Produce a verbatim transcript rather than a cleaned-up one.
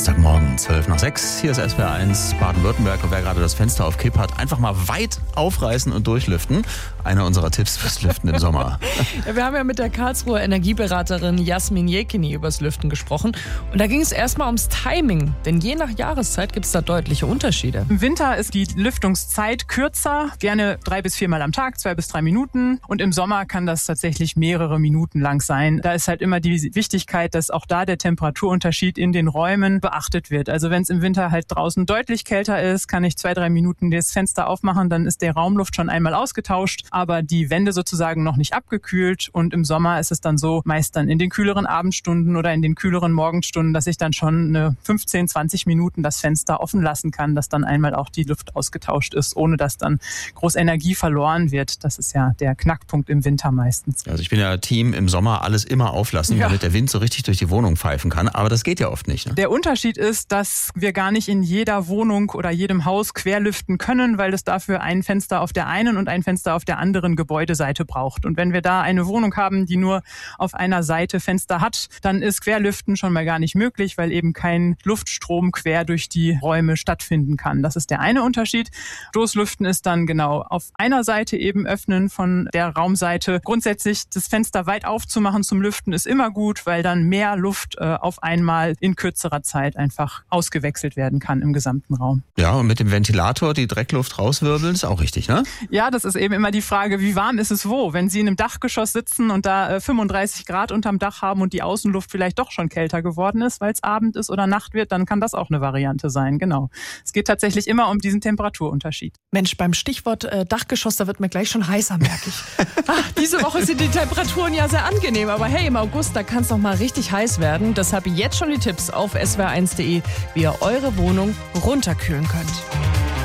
Donnerstagmorgen, zwölf nach sechs. Hier ist S W R eins Baden-Württemberg. Und wer gerade das Fenster auf Kipp hat, einfach mal weit aufreißen und durchlüften. Einer unserer Tipps fürs Lüften im Sommer. Ja, wir haben ja mit der Karlsruher Energieberaterin Jasmin Jekini übers Lüften gesprochen. Und da ging es erstmal ums Timing. Denn je nach Jahreszeit gibt es da deutliche Unterschiede. Im Winter ist die Lüftungszeit kürzer, gerne drei bis viermal am Tag, zwei bis drei Minuten. Und im Sommer kann das tatsächlich mehrere Minuten lang sein. Da ist halt immer die Wichtigkeit, dass auch da der Temperaturunterschied in den Räumen beachtet wird. Also wenn es im Winter halt draußen deutlich kälter ist, kann ich zwei, drei Minuten das Fenster aufmachen, dann ist der Raumluft schon einmal ausgetauscht, aber die Wände sozusagen noch nicht abgekühlt. Und im Sommer ist es dann so, meist dann in den kühleren Abendstunden oder in den kühleren Morgenstunden, dass ich dann schon eine fünfzehn, zwanzig Minuten das Fenster offen lassen kann, dass dann einmal auch die Luft ausgetauscht ist, ohne dass dann groß Energie verloren wird. Das ist ja der Knackpunkt im Winter meistens. Also ich bin ja Team im Sommer alles immer auflassen, Ja. damit der Wind so richtig durch die Wohnung pfeifen kann. Aber das geht ja oft nicht. Ne? Der Unterschied ist, dass wir gar nicht in jeder Wohnung oder jedem Haus querlüften können, weil es dafür ein Fenster auf der einen und ein Fenster auf der anderen Gebäudeseite braucht. Und wenn wir da eine Wohnung haben, die nur auf einer Seite Fenster hat, dann ist Querlüften schon mal gar nicht möglich, weil eben kein Luftstrom quer durch die Räume stattfinden kann. Das ist der eine Unterschied. Stoßlüften ist dann genau auf einer Seite eben öffnen von der Raumseite. Grundsätzlich das Fenster weit aufzumachen zum Lüften ist immer gut, weil dann mehr Luft äh, auf einmal in kürzerer Zeit einfach ausgewechselt werden kann im gesamten Raum. Ja, und mit dem Ventilator die Dreckluft rauswirbeln, ist auch richtig, ne? Ja, das ist eben immer die Frage, wie warm ist es wo? Wenn Sie in einem Dachgeschoss sitzen und da äh, fünfunddreißig Grad unterm Dach haben und die Außenluft vielleicht doch schon kälter geworden ist, weil es Abend ist oder Nacht wird, dann kann das auch eine Variante sein, genau. Es geht tatsächlich immer um diesen Temperaturunterschied. Mensch, beim Stichwort äh, Dachgeschoss, da wird mir gleich schon heißer, merke ich. Ach, diese Woche sind die Temperaturen ja sehr angenehm, aber hey, im August, da kann es noch mal richtig heiß werden. Deshalb jetzt schon die Tipps auf S W R eins punkt de, wie ihr eure Wohnung runterkühlen könnt.